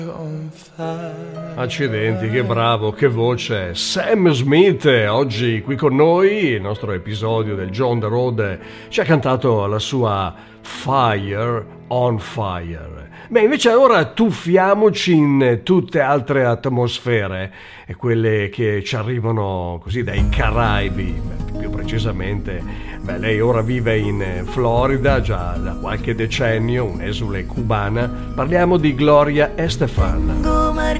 Accidenti, che bravo, che voce. Sam Smith, oggi qui con noi, il nostro episodio del John the Road, ci ha cantato la sua Fire on Fire. Beh, invece ora tuffiamoci in tutte altre atmosfere, e quelle che ci arrivano così dai Caraibi, più precisamente. Beh, lei ora vive in Florida già da qualche decennio, un'esule cubana. Parliamo di Gloria Estefan.